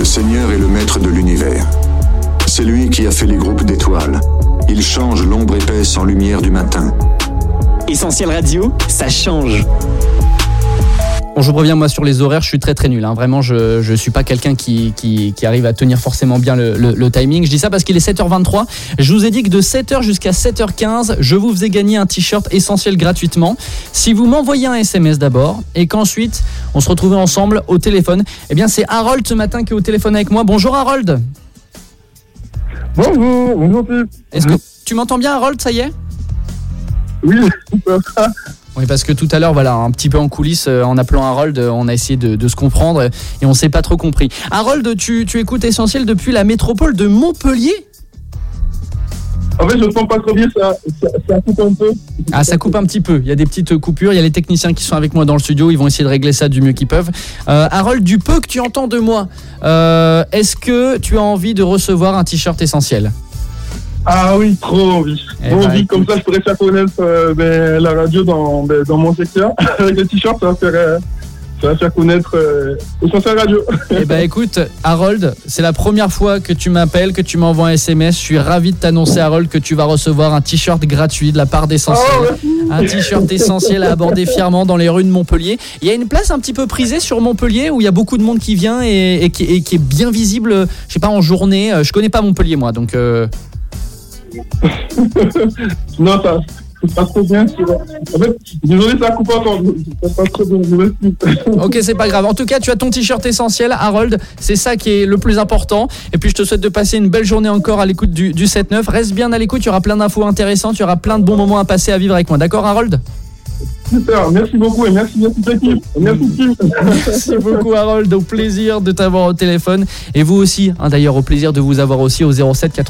Seigneur est le maître de l'univers. C'est lui qui a fait les groupes d'étoiles. Il change l'ombre épaisse en lumière du matin. Essentiel Radio, ça change. Bon, je reviens moi sur les horaires, je suis très nul. Vraiment, je suis pas quelqu'un qui arrive à tenir forcément bien le timing. Je dis ça parce qu'il est 7h23. Je vous ai dit que de 7h jusqu'à 7h15, je vous faisais gagner un t-shirt Essentiel gratuitement. Si vous m'envoyez un SMS d'abord et qu'ensuite on se retrouvait ensemble au téléphone. Eh bien, c'est Harold ce matin qui est au téléphone avec moi. Bonjour Harold. Bonjour. Est-ce que tu m'entends bien Harold, ça y est ? Oui, Oui, parce que tout à l'heure, voilà, un petit peu en coulisses, en appelant Harold, on a essayé de se comprendre et on s'est pas trop compris. Harold, tu écoutes Essentiel depuis la métropole de Montpellier ? en fait, je ne sens pas trop bien, ça coupe un peu. Ah, ça coupe un petit peu, il y a des petites coupures, il y a les techniciens qui sont avec moi dans le studio, ils vont essayer de régler ça du mieux qu'ils peuvent. Harold, du peu que tu entends de moi, est-ce que tu as envie de recevoir un t-shirt Essentiel ? Ah oui, trop envie. Comme ça, je pourrais faire connaître la radio dans mon secteur. Avec les t-shirts, ça va faire connaître Essentiel Radio. Eh ben écoute, Harold, c'est la première fois que tu m'appelles, que tu m'envoies un SMS. Je suis ravi de t'annoncer, Harold, que tu vas recevoir un t-shirt gratuit de la part d'Essentiel. Un t-shirt Essentiel à aborder fièrement dans les rues de Montpellier. Il y a une place un petit peu prisée sur Montpellier où il y a beaucoup de monde qui vient et qui est bien visible, je sais pas, en journée. Je connais pas Montpellier, moi, donc... Non, ça pas trop bien. En fait, désolé, ça coupe encore. Ça pas trop bien. Ok, c'est pas grave. En tout cas, tu as ton t-shirt Essentiel, Harold. C'est ça qui est le plus important. Et puis, je te souhaite de passer une belle journée encore à l'écoute du 7-9. Reste bien à l'écoute. Il y aura plein d'infos intéressantes. Il y aura plein de bons moments à passer à vivre avec moi. D'accord, Harold ? Super, merci beaucoup et merci l'équipe. Merci beaucoup, Harold. Au plaisir de t'avoir au téléphone. Et vous aussi, d'ailleurs, au plaisir de vous avoir aussi au 07 80